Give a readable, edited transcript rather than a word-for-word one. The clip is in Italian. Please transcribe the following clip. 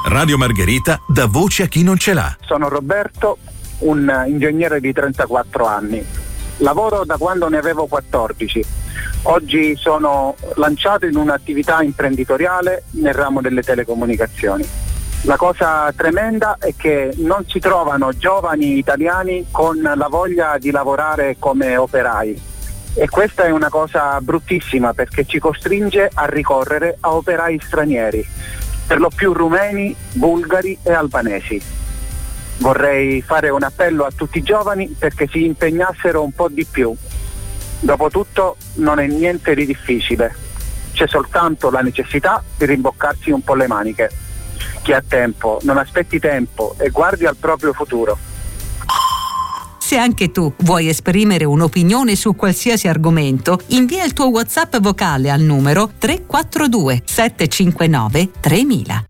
Radio Margherita dà voce a chi non ce l'ha. Sono Roberto, un ingegnere di 34 anni. Lavoro da quando ne avevo 14. Oggi sono lanciato in un'attività imprenditoriale nel ramo delle telecomunicazioni. La cosa tremenda è che non si trovano giovani italiani con la voglia di lavorare come operai. E questa è una cosa bruttissima perché ci costringe a ricorrere a operai stranieri, per lo più rumeni, bulgari e albanesi. Vorrei fare un appello a tutti i giovani perché si impegnassero un po' di più. Dopotutto non è niente di difficile, c'è soltanto la necessità di rimboccarsi un po' le maniche. Chi ha tempo, non aspetti tempo e guardi al proprio futuro. Se anche tu vuoi esprimere un'opinione su qualsiasi argomento, invia il tuo WhatsApp vocale al numero 342 759 3000.